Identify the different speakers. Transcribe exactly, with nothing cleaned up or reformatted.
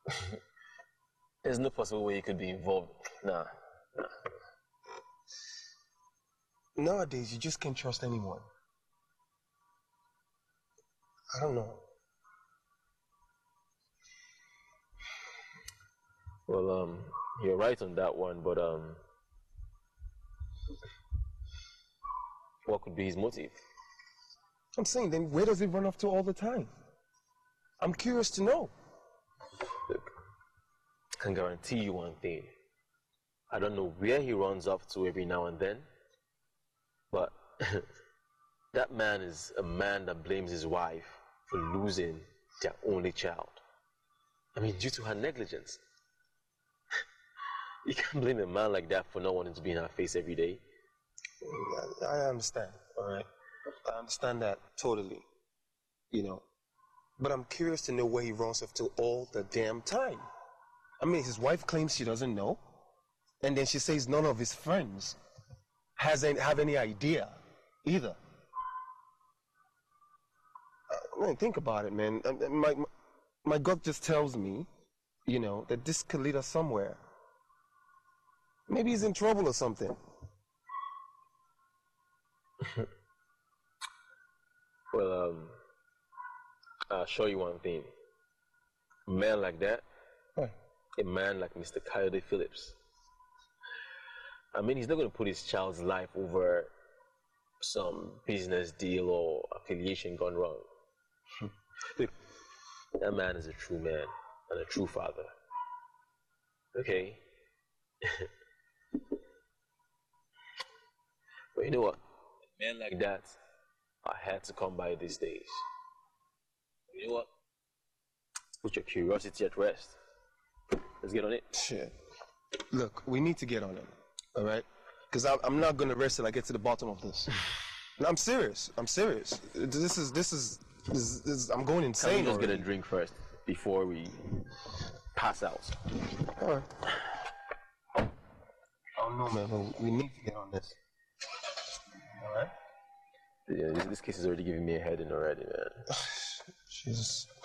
Speaker 1: There's no possible way he could be involved. Nah, nah.
Speaker 2: Nowadays, you just can't trust anyone. I don't know.
Speaker 1: Well, um, you're right on that one, but um, what could be his motive?
Speaker 2: I'm saying, then where does he run off to all the time? I'm curious to know.
Speaker 1: Look, I can guarantee you one thing. I don't know where he runs off to every now and then, but that man is a man that blames his wife for losing their only child. I mean, due to her negligence. You can't blame a man like that for not wanting to be in her face every day.
Speaker 2: I understand, all right? I understand that totally, you know. But I'm curious to know where he runs off to all the damn time. I mean, his wife claims she doesn't know, and then she says none of his friends has any, have any idea either. I mean, think about it, man. My, my, my gut just tells me, you know, that this could lead us somewhere. Maybe he's in trouble or something.
Speaker 1: Well, um, I'll show you one thing. A man like that,
Speaker 2: huh.
Speaker 1: a man like Mister Coyote Phillips, I mean, he's not going to put his child's life over some business deal or affiliation gone wrong. Look, that man is a true man and a true father. Okay? But you know what? Men like that are hard to come by these days. You know what? Put your curiosity at rest. Let's get on it.
Speaker 2: Shit. Look, we need to get on it, all right? Because I'm not going to rest till I get to the bottom of this. No, I'm serious. I'm serious. This is, this is, this is I'm going insane.
Speaker 1: Can we just
Speaker 2: already.
Speaker 1: get a drink first before we pass out?
Speaker 2: All right. I don't know, man, but we need to get on this. All right?
Speaker 1: Yeah, this, this case is already giving me a headache already, man.
Speaker 2: Jesus.